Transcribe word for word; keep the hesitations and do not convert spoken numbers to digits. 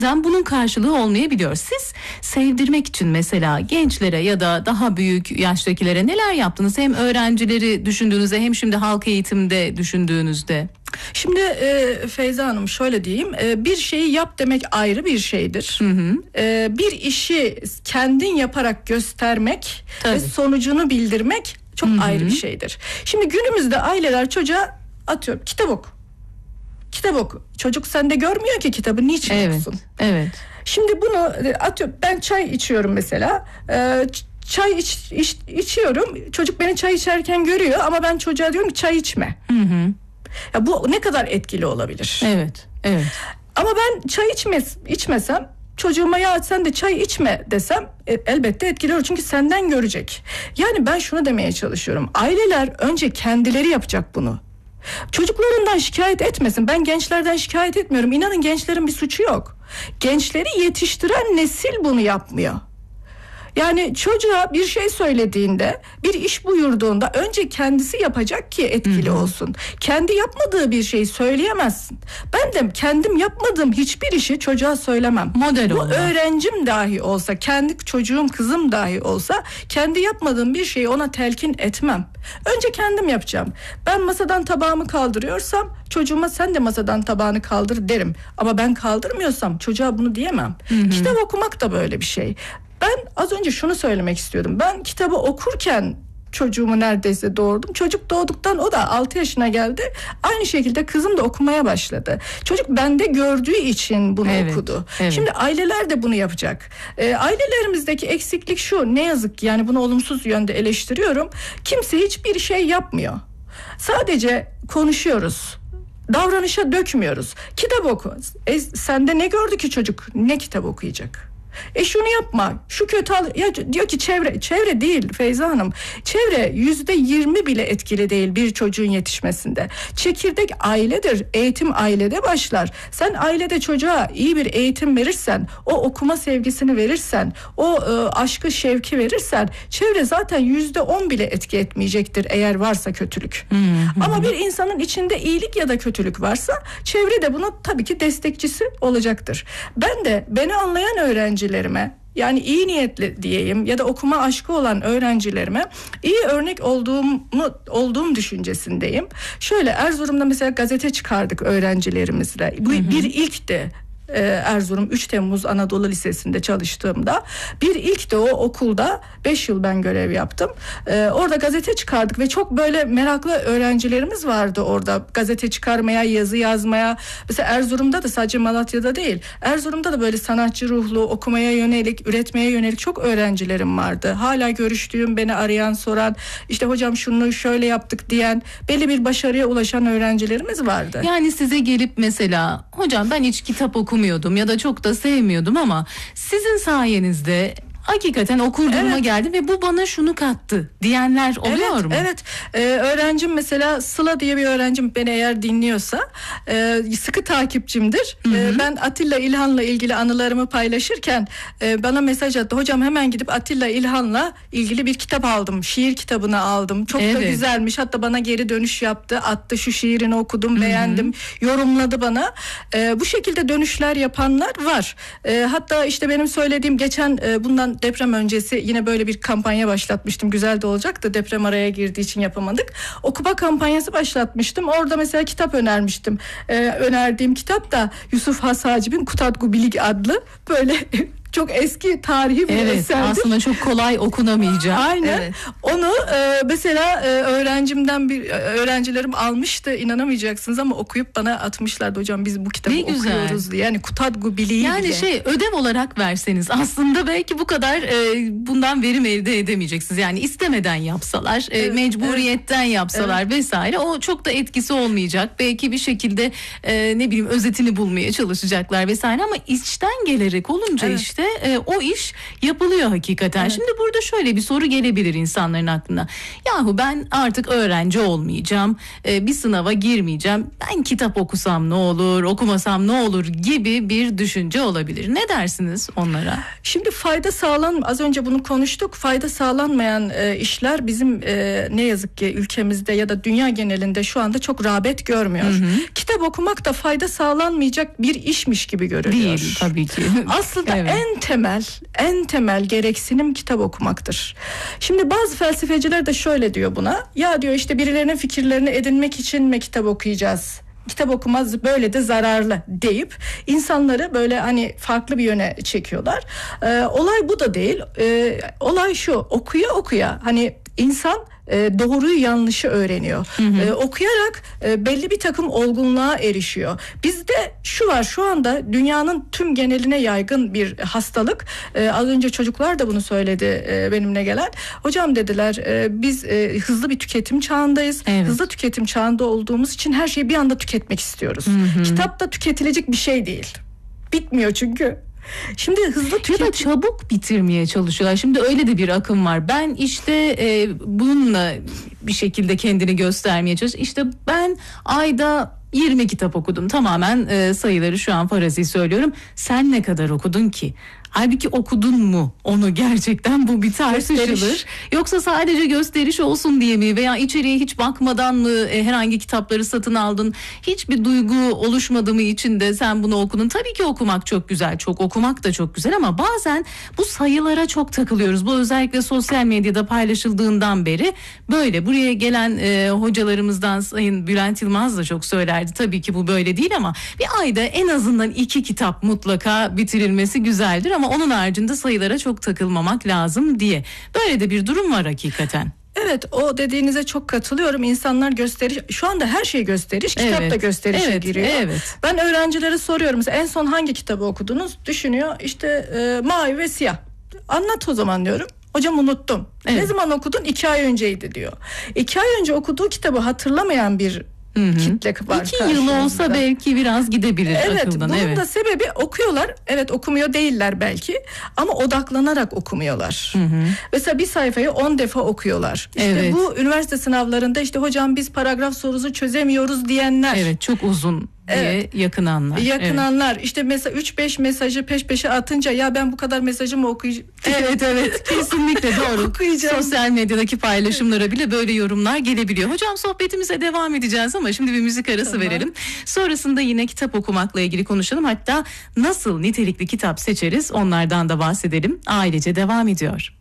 bunun karşılığı olmayabiliyor. Siz sevdirmek için mesela gençlere ya da daha büyük yaştakilere neler yaptınız? Hem öğrencileri düşündüğünüzde hem şimdi halk eğitimde düşündüğünüzde. Şimdi e, Feyza Hanım şöyle diyeyim, e, bir şeyi yap demek ayrı bir şeydir. Hı hı. E, bir işi kendin yaparak göstermek Tabii. ve sonucunu bildirmek çok hı hı. ayrı bir şeydir. Şimdi günümüzde aileler çocuğa atıyor kitap oku. Kitap oku. Çocuk sende görmüyor ki kitabı, niçin evet, okusun? Evet. Şimdi bunu atıyor. Ben çay içiyorum mesela. Ee, çay iç, iç, içiyorum. Çocuk beni çay içerken görüyor ama ben çocuğa diyorum ki çay içme. Hı hı. Ya bu ne kadar etkili olabilir? Evet. Evet. Ama ben çay içmez, içmesem, çocuğuma ya sen de çay içme desem e, elbette etkili olur. Çünkü senden görecek. Yani ben şunu demeye çalışıyorum. Aileler önce kendileri yapacak bunu. Çocuklarından şikayet etmesin. Ben gençlerden şikayet etmiyorum. İnanın gençlerin bir suçu yok. Gençleri yetiştiren nesil bunu yapmıyor. Yani çocuğa bir şey söylediğinde, bir iş buyurduğunda önce kendisi yapacak ki etkili Hı-hı. olsun. Kendi yapmadığı bir şeyi söyleyemezsin. Ben de kendim yapmadığım hiçbir işi çocuğa söylemem. Model Bu olma. öğrencim dahi olsa, kendi çocuğum, kızım dahi olsa kendi yapmadığım bir şeyi ona telkin etmem. Önce kendim yapacağım. Ben masadan tabağımı kaldırıyorsam çocuğuma sen de masadan tabağını kaldır derim. Ama ben kaldırmıyorsam çocuğa bunu diyemem. Hı-hı. Kitap okumak da böyle bir şey. Ben az önce şunu söylemek istiyordum. Ben kitabı okurken çocuğumu neredeyse doğurdum. Çocuk doğduktan o da altı yaşına geldi. Aynı şekilde kızım da okumaya başladı. Çocuk bende gördüğü için bunu evet, okudu. Evet. Şimdi aileler de bunu yapacak. E, ailelerimizdeki eksiklik şu, ne yazık ki, yani bunu olumsuz yönde eleştiriyorum. Kimse hiçbir şey yapmıyor. Sadece konuşuyoruz. Davranışa dökmüyoruz. Kitap oku. E, sende ne gördü ki çocuk? Ne kitap okuyacak? E şunu yapma, şu kötü al, ya diyor ki çevre, çevre değil Feyza Hanım. Çevre yüzde yirmi bile etkili değil bir çocuğun yetişmesinde. Çekirdek ailedir, eğitim ailede başlar. Sen ailede çocuğa iyi bir eğitim verirsen, o okuma sevgisini verirsen, o e, aşkı, şevki verirsen, çevre zaten yüzde on bile etki etmeyecektir eğer varsa kötülük. Hı hı. Ama bir insanın içinde iyilik ya da kötülük varsa, çevre de bunun tabii ki destekçisi olacaktır. Ben de beni anlayan öğrenci öğrencilerime, yani iyi niyetli diyeyim ya da okuma aşkı olan öğrencilerime iyi örnek olduğumu olduğum düşüncesindeyim. Şöyle Erzurum'da mesela gazete çıkardık öğrencilerimizle. Bu hı hı. bir ilkti. Erzurum üç Temmuz Anadolu Lisesi'nde çalıştığımda bir ilk de o okulda beş yıl ben görev yaptım. Ee, orada gazete çıkardık ve çok böyle meraklı öğrencilerimiz vardı orada gazete çıkarmaya, yazı yazmaya. Mesela Erzurum'da da, sadece Malatya'da değil, Erzurum'da da böyle sanatçı ruhlu, okumaya yönelik, üretmeye yönelik çok öğrencilerim vardı. Hala görüştüğüm, beni arayan, soran, işte hocam şunu şöyle yaptık diyen, belli bir başarıya ulaşan öğrencilerimiz vardı. Yani size gelip mesela hocam ben hiç kitap okumuyordum ya da çok da sevmiyordum ama sizin sayenizde hakikaten okur duruma evet. geldi ve bu bana şunu kattı diyenler oluyor evet, mu? Evet. Ee, öğrencim mesela Sıla diye bir öğrencim beni eğer dinliyorsa e, sıkı takipçimdir. Hı hı. E, ben Atilla İlhan'la ilgili anılarımı paylaşırken e, bana mesaj attı. Hocam hemen gidip Atilla İlhan'la ilgili bir kitap aldım. Şiir kitabını aldım. Çok evet. da güzelmiş. Hatta bana geri dönüş yaptı. Attı, şu şiirini okudum, hı hı. beğendim. Yorumladı bana. E, bu şekilde dönüşler yapanlar var. E, hatta işte benim söylediğim geçen e, bundan deprem öncesi yine böyle bir kampanya başlatmıştım. Güzel de olacak da deprem araya girdiği için yapamadık. Okuma kampanyası başlatmıştım. Orada mesela kitap önermiştim. Ee, önerdiğim kitap da Yusuf Has Hacib'in Kutatgu Bilig adlı böyle çok eski tarihi bir evet, eserdir. Aslında çok kolay okunamayacak. Aynen. Evet. Onu e, mesela e, öğrencimden bir e, öğrencilerim almıştı. İnanamayacaksınız ama okuyup bana atmışlardı. Hocam biz bu kitabı ne okuyoruz güzel. diye. Yani Kutatgu Bilig'i yani bile. şey ödev olarak verseniz aslında belki bu kadar e, bundan verim elde edemeyeceksiniz. Yani istemeden yapsalar, e, evet, mecburiyetten evet. yapsalar evet. vesaire o çok da etkisi olmayacak. Belki bir şekilde e, ne bileyim özetini bulmaya çalışacaklar vesaire ama içten gelerek olunca evet. işte ise e, o iş yapılıyor hakikaten. Evet. Şimdi burada şöyle bir soru gelebilir insanların aklına. Yahu ben artık öğrenci olmayacağım, e, bir sınava girmeyeceğim. Ben kitap okusam ne olur, okumasam ne olur gibi bir düşünce olabilir. Ne dersiniz onlara? Şimdi fayda sağlan, az önce bunu konuştuk. Fayda sağlanmayan e, işler bizim e, ne yazık ki ülkemizde ya da dünya genelinde şu anda çok rağbet görmüyor. Hı hı. Kitap okumak da fayda sağlanmayacak bir işmiş gibi görülüyor. Değil tabii ki. Aslında evet. en temel, en temel gereksinim kitap okumaktır. Şimdi bazı felsefeciler de şöyle diyor buna. Ya diyor işte birilerinin fikirlerini edinmek için mi kitap okuyacağız? Kitap okumaz böyle de zararlı deyip insanları böyle hani farklı bir yöne çekiyorlar. Ee, olay bu da değil. Ee, olay şu, okuya okuya hani insan e, doğruyu yanlışı öğreniyor. Hı hı. E, okuyarak e, belli bir takım olgunluğa erişiyor. Bizde şu var, şu anda dünyanın tüm geneline yaygın bir hastalık. E, az önce çocuklar da bunu söyledi e, benimle gelen. Hocam dediler e, biz e, hızlı bir tüketim çağındayız. Evet. Hızlı tüketim çağında olduğumuz için her şeyi bir anda tüketmek istiyoruz. Hı hı. Kitap da tüketilecek bir şey değil. Bitmiyor çünkü. Şimdi hızlı tüketim... Ya da çabuk bitirmeye çalışıyorlar. Şimdi öyle de bir akım var. Ben işte e, bununla bir şekilde kendini göstermeye çalışıyorum. İşte ben ayda yirmi kitap okudum. Tamamen e, sayıları şu an farazi söylüyorum. Sen ne kadar okudun ki? Halbuki okudun mu? Onu gerçekten bu bir tartışılır. Yoksa sadece gösteriş olsun diye mi? Veya içeriye hiç bakmadan mı e, herhangi kitapları satın aldın? Hiçbir duygu oluşmadı mı içinde sen bunu okudun? Tabii ki okumak çok güzel. Çok okumak da çok güzel ama bazen bu sayılara çok takılıyoruz. Bu özellikle sosyal medyada paylaşıldığından beri böyle. Buraya gelen e, hocalarımızdan Sayın Bülent Yılmaz da çok söylerdi. Tabii ki bu böyle değil ama bir ayda en azından iki kitap mutlaka bitirilmesi güzeldir ama onun haricinde sayılara çok takılmamak lazım diye. Böyle de bir durum var hakikaten. Evet, o dediğinize çok katılıyorum. İnsanlar gösteriş, şu anda her şey gösteriş, kitap evet, da gösterişe evet, giriyor. Evet. Ben öğrencilere soruyorum, mesela en son hangi kitabı okudunuz? Düşünüyor, işte e, Mavi ve Siyah. Anlat o zaman diyorum. Hocam unuttum. Evet. Ne zaman okudun? İki ay önceydi diyor. İki ay önce okuduğu kitabı hatırlamayan bir Hı hı. kitle var. İki yıl olsa belki biraz gidebilir evet, akıldan. Bunun evet. da sebebi okuyorlar. Evet, okumuyor değiller belki ama odaklanarak okumuyorlar. Hı hı. Mesela bir sayfayı on defa okuyorlar. İşte evet. Bu üniversite sınavlarında işte hocam biz paragraf sorusu çözemiyoruz diyenler. Evet, çok uzun diye evet. yakınanlar. Yakınanlar. Evet. İşte mesela üç beş mesajı peş peşe atınca ya ben bu kadar mesajı mı okuyacağım? Evet evet kesinlikle doğru. Okuyacağım. Sosyal medyadaki paylaşımlara bile böyle yorumlar gelebiliyor. Hocam sohbetimize devam edeceğiz ama şimdi bir müzik arası tamam. verelim. Sonrasında yine kitap okumakla ilgili konuşalım. Hatta nasıl nitelikli kitap seçeriz onlardan da bahsedelim. Ailece devam ediyor.